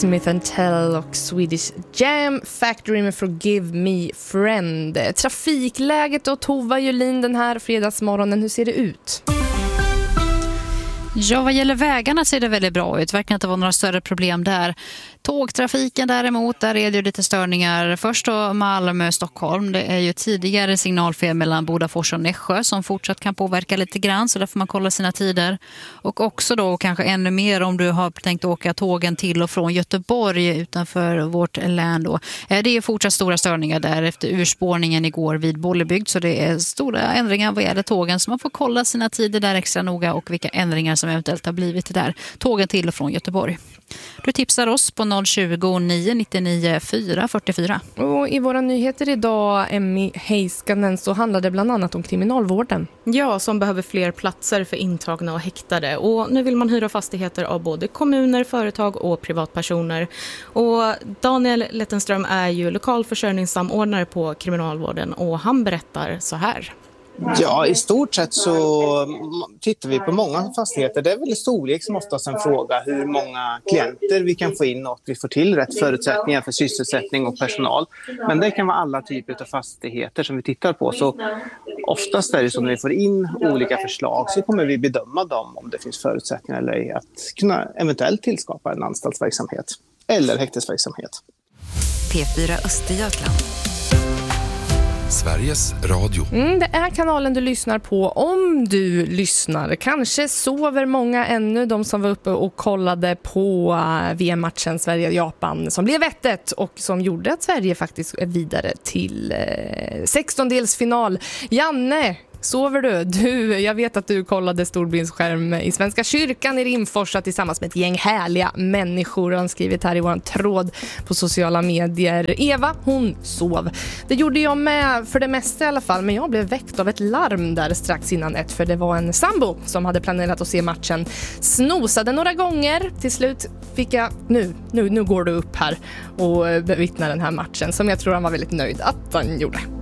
Smith & Tell och Swedish Jam Factory med Forgive Me Friend. Trafikläget och Tova Julin den här fredagsmorgonen, hur ser det ut? Ja, vad gäller vägarna ser det väldigt bra ut. Verkar inte vara några större problem där. Tågtrafiken däremot, där är det ju lite störningar. Först då Malmö-Stockholm. Det är ju tidigare signalfel mellan Bodafors och Nässjö som fortsatt kan påverka lite grann. Så där får man kolla sina tider. Och också då kanske ännu mer om du har tänkt åka tågen till och från Göteborg utanför vårt län då. Det är fortsatt stora störningar där efter urspårningen igår vid Bollebygd. Så det är stora ändringar vad gäller tågen. Så man får kolla sina tider där extra noga och vilka ändringar som eventuellt har blivit där. Tågen till och från Göteborg. Du tipsar oss på 020 999 444. Och i våra nyheter idag, Emmy Heiskanen, så handlar det bland annat om kriminalvården. Ja, som behöver fler platser för intagna och häktade. Och nu vill man hyra fastigheter av både kommuner, företag och privatpersoner. Och Daniel Lettenström är ju lokalförsörjningssamordnare på kriminalvården och han berättar så här. Ja, i stort sett så tittar vi på många fastigheter. Det är väl storlek som oftast en fråga hur många klienter vi kan få in och att vi får till rätt förutsättningar för sysselsättning och personal. Men det kan vara alla typer av fastigheter som vi tittar på. Så oftast är det som när vi får in olika förslag så kommer vi bedöma dem om det finns förutsättningar eller ej att kunna eventuellt tillskapa en anstaltsverksamhet eller häktesverksamhet. P4 Östergötland. Sveriges Radio. Det är kanalen du lyssnar på om du lyssnar. Kanske sover många ännu, de som var uppe och kollade på VM-matchen Sverige-Japan som blev 1-1 och som gjorde att Sverige faktiskt är vidare till 16-delsfinal. Janne, sover du? Jag vet att du kollade storbildsskärm i Svenska kyrkan i Rimforsa tillsammans med ett gäng härliga människor. Han skrivit här i vår tråd på sociala medier. Eva, hon sov. Det gjorde jag med för det mesta i alla fall, men jag blev väckt av ett larm där strax innan 1 för det var en sambo som hade planerat att se matchen. Snosade några gånger. Till slut fick jag, nu går du upp här och bevittna den här matchen som jag tror han var väldigt nöjd att han gjorde.